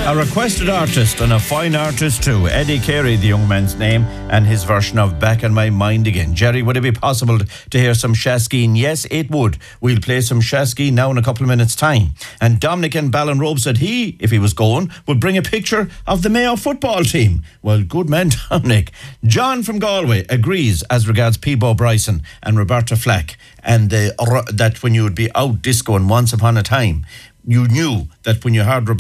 A requested artist, and a fine artist too. Eddie Carey, the young man's name, and his version of Back in My Mind Again. Jerry, would it be possible to hear some Shaskeen? Yes, it would. We'll play some Shaskeen now in a couple of minutes' time. And Dominic in Ballinrobe said he, if he was going, would bring a picture of the Mayo football team. Well, good man, Dominic. John from Galway agrees as regards Peebo Bryson and Roberta Flack, and that when you would be out discoing once upon a time, you knew that when you heard Roberta